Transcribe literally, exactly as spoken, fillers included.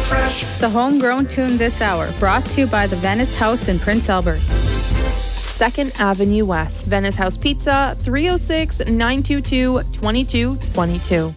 fresh. The homegrown tune this hour, brought to you by the Venice House in Prince Albert. second Avenue West, Venice House Pizza, three oh six, nine two two, two two two two.